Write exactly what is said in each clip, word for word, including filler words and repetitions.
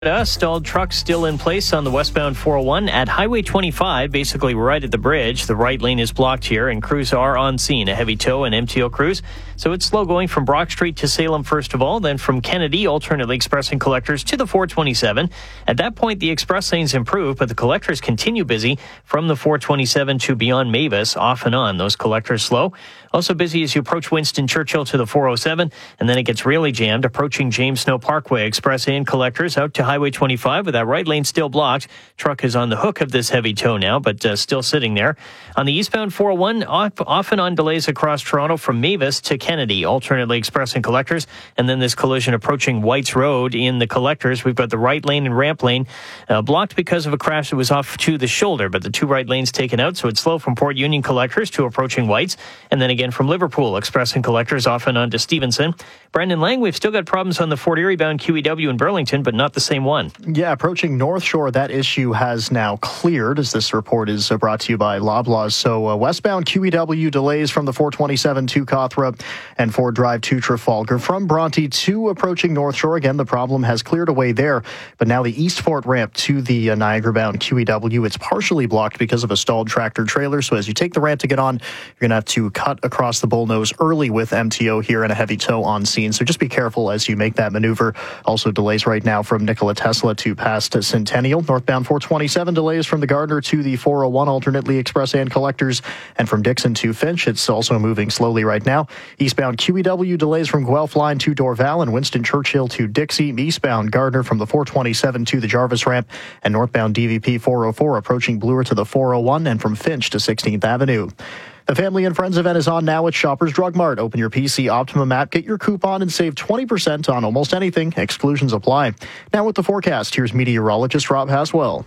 Uh, stalled trucks still in place on the westbound four oh one at Highway twenty-five, basically right at the bridge. The right lane is blocked here, and crews are on scene. A heavy tow and M T O crews. So it's slow going from Brock Street to Salem first of all, then from Kennedy, alternately expressing collectors to the four twenty-seven. At that point, the express lanes improve, but the collectors continue busy from the four twenty-seven to beyond Mavis, off and on. Those collectors slow. Also busy as you approach Winston Churchill to the four oh seven, and then it gets really jammed approaching James Snow Parkway. Express and collectors out to Highway twenty-five with that right lane still blocked. Truck is on the hook of this heavy tow now, but uh, still sitting there. On the eastbound four oh one, off, off and on delays across Toronto from Mavis to Kennedy, alternately express and collectors, and then this collision approaching Whites Road in the collectors. We've got the right lane and ramp lane uh, blocked because of a crash that was off to the shoulder, but the two right lanes taken out, so it's slow from Port Union collectors to approaching Whites, and then again from Liverpool, express and collectors off and on to Stevenson. Brendan Lang, we've still got problems on the Fort Erie bound Q E W in Burlington, but not the same one. Yeah, approaching North Shore, that issue has now cleared, as this report is uh, brought to you by Loblaws. So uh, westbound Q E W delays from the four twenty-seven to Cawthra and Ford Drive to Trafalgar. From Bronte to approaching North Shore, again, the problem has cleared away there, but now the East Fort ramp to the uh, Niagara bound Q E W, it's partially blocked because of a stalled tractor trailer. So as you take the ramp to get on, you're going to have to cut across the Bullnose early with M T O here and a heavy tow on scene. So just be careful as you make that maneuver. Also delays right now from Nikola Tesla to past Centennial. Northbound four twenty-seven delays from the Gardner to the four oh one, alternately express and collectors. And from Dixon to Finch, it's also moving slowly right now. Eastbound Q E W delays from Guelph Line to Dorval and Winston Churchill to Dixie. Eastbound Gardner from the four twenty-seven to the Jarvis ramp, and northbound D V P four oh four approaching Bloor to the four oh one, and from Finch to sixteenth Avenue. The Family and Friends event is on now at Shoppers Drug Mart. Open your P C Optimum app, get your coupon, and save twenty percent on almost anything. Exclusions apply. Now with the forecast, here's meteorologist Rob Haswell.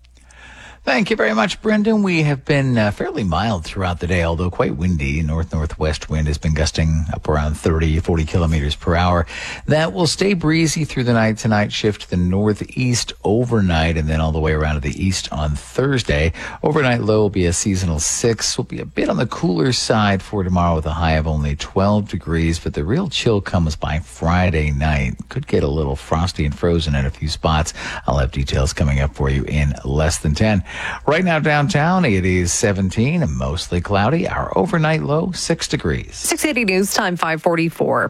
Thank you very much, Brendan. We have been uh, fairly mild throughout the day, although quite windy. North-northwest wind has been gusting up around thirty, forty kilometers per hour. That will stay breezy through the night tonight, shift to the northeast overnight, and then all the way around to the east on Thursday. Overnight low will be a seasonal six. Will be a bit on the cooler side for tomorrow with a high of only twelve degrees, but the real chill comes by Friday night. Could get a little frosty and frozen at a few spots. I'll have details coming up for you in less than ten. Right now downtown, it is seventeen and mostly cloudy. Our overnight low, six degrees. six eighty News Time, five forty-four.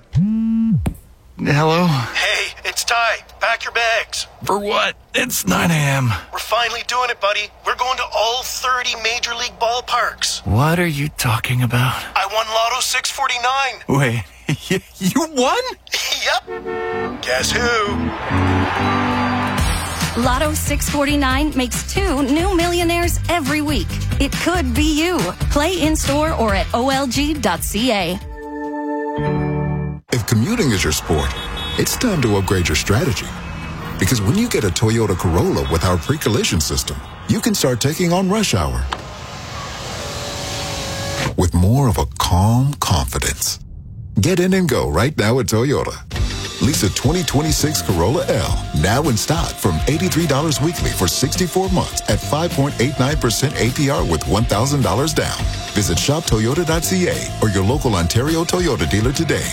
Hello? Hey, it's Ty. Pack your bags. For what? It's nine a.m. We're finally doing it, buddy. We're going to all thirty Major League ballparks. What are you talking about? I won Lotto six forty-nine. Wait, you won? Yep. Guess who? Lotto six forty-nine makes two new millionaires every week. It could be you. Play in-store or at O L G dot C A. If commuting is your sport, it's time to upgrade your strategy. Because when you get a Toyota Corolla with our pre-collision system, you can start taking on rush hour with more of a calm confidence. Get in and go right now at Toyota. Lease a twenty twenty-six Corolla L, now in stock from eighty-three dollars weekly for sixty-four months at five point eight nine percent A P R with one thousand dollars down. Visit shop toyota dot C A or your local Ontario Toyota dealer today.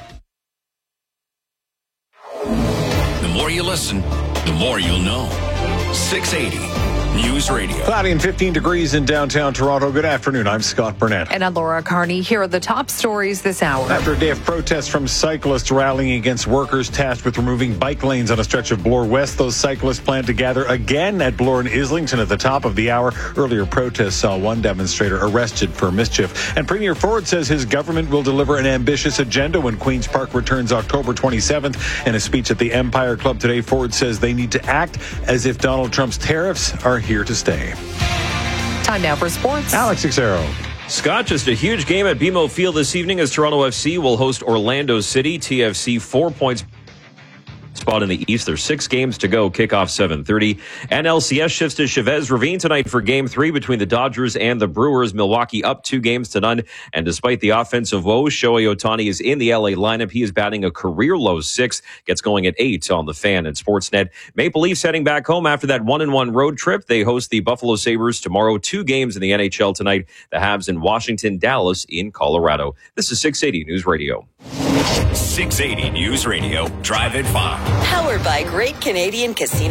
The more you listen, the more you'll know. six eighty News Radio. Cloudy and fifteen degrees in downtown Toronto. Good afternoon. I'm Scott Burnett. And I'm Laura Carney. Here are the top stories this hour. After a day of protests from cyclists rallying against workers tasked with removing bike lanes on a stretch of Bloor West, those cyclists plan to gather again at Bloor and Islington at the top of the hour. Earlier protests saw one demonstrator arrested for mischief. And Premier Ford says his government will deliver an ambitious agenda when Queen's Park returns October twenty-seventh. In a speech at the Empire Club today, Ford says they need to act as if Donald Trump's tariffs are here to stay. Time now for sports. Alex Xero. Scott, just a huge game at B M O Field this evening as Toronto F C will host Orlando City. T F C four points spot in the East. There's six games to go. Kickoff seven thirty. And L C S shifts to Chavez Ravine tonight for game three between the Dodgers and the Brewers. Milwaukee up two games to none. And despite the offensive woes, Shohei Ohtani is in the L A lineup. He is batting a career low six. Gets going at eight on the Fan and Sportsnet. Maple Leafs heading back home after that one and one road trip. They host the Buffalo Sabres tomorrow. Two games in the N H L tonight. The Habs in Washington, Dallas in Colorado. This is six eighty News Radio. six eighty News Radio, Drive at five. Powered by Great Canadian Casino.